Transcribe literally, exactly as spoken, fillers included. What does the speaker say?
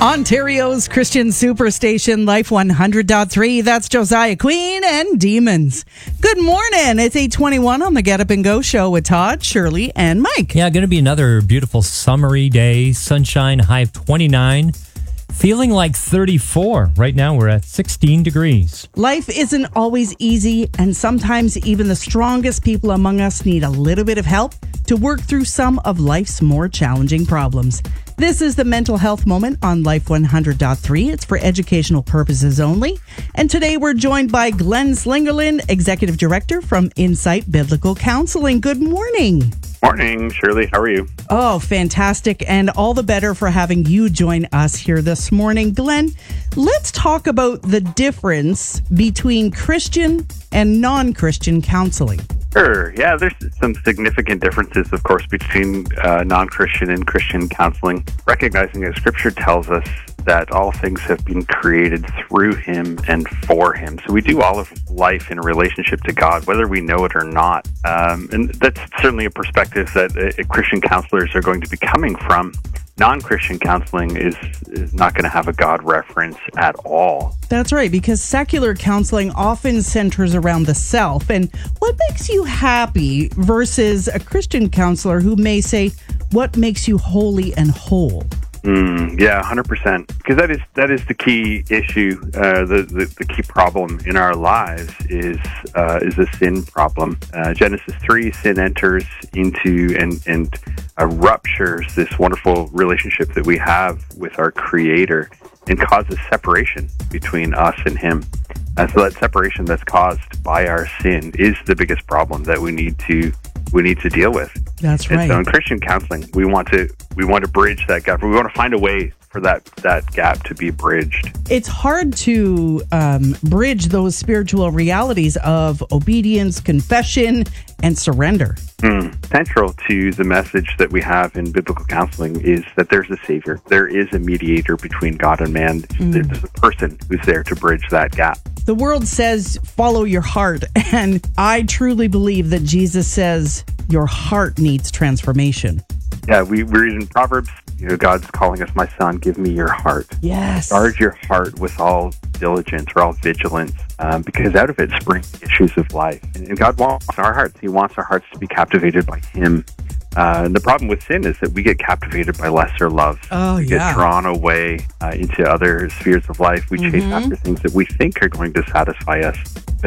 Ontario's Christian Superstation, Life one hundred point three. That's Josiah Queen and Demons. Good morning. It's eight twenty-one on the Get Up and Go show with Todd, Shirley, and Mike. Yeah, going to be another beautiful summery day. Sunshine, high of twenty-nine. Feeling like thirty-four. Right now, we're at sixteen degrees. Life isn't always easy, and sometimes even the strongest people among us need a little bit of help to work through some of life's more challenging problems. This is the Mental Health Moment on Life one hundred point three. It's for educational purposes only. And today we're joined by Glenn Slingerland, Executive Director from Insight Biblical Counseling. Good morning. Morning, Shirley. How are you? Oh, fantastic. And all the better for having you join us here this morning. Glenn, let's talk about the difference between Christian and non-Christian counseling. Sure. Yeah, there's some significant differences, of course, between uh, non-Christian and Christian counseling. Recognizing that Scripture tells us that all things have been created through Him and for Him. So we do all of life in a relationship to God, whether we know it or not. Um, and that's certainly a perspective that uh, Christian counselors are going to be coming from. Non-Christian counseling is, is not going to have a God reference at all. That's right, because secular counseling often centers around the self and what makes you happy versus a Christian counselor who may say, what makes you holy and whole? Mm, yeah, one hundred percent. Because that is that is the key issue, uh, the, the the key problem in our lives is uh, is a sin problem. Uh, Genesis three, sin enters into and and uh, ruptures this wonderful relationship that we have with our Creator and causes separation between us and Him. Uh, so that separation that's caused by our sin is the biggest problem that we need to we need to deal with. That's right. And so in Christian counseling, we want to we want to bridge that gap. We want to find a way for that that gap to be bridged. It's hard to um, bridge those spiritual realities of obedience, confession, and surrender. Mm. Central to the message that we have in biblical counseling is that there's a Savior. There is a mediator between God and man. Mm. There's a person who's there to bridge that gap. The world says, follow your heart. And I truly believe that Jesus says your heart needs transformation. Yeah, we read in Proverbs, you know, God's calling us, my son, give me your heart. Yes. Guard your heart with all diligence or all vigilance, um, because out of it spring issues of life. And, and God wants our hearts. He wants our hearts to be captivated by Him. Uh, and the problem with sin is that we get captivated by lesser loves. Oh, we yeah. get drawn away uh, into other spheres of life. We mm-hmm. chase after things that we think are going to satisfy us.